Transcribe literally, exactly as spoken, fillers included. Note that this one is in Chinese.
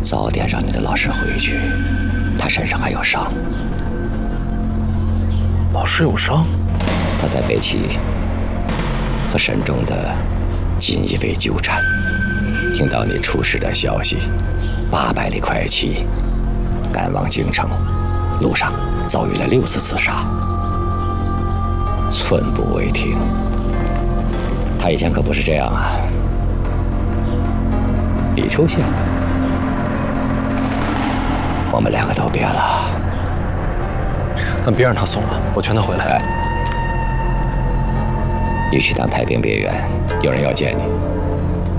早点让你的老师回去，他身上还有伤。 老师有伤？ 他在北齐和沈仲的锦衣卫纠缠，听到你出事的消息，八百里快骑赶往京城，路上遭遇了六次刺杀，寸步未停。他以前可不是这样啊！你出现了，我们两个都变了。 那别让他送了，我劝他回来。 哎，你去趟太平别院，有人要见你。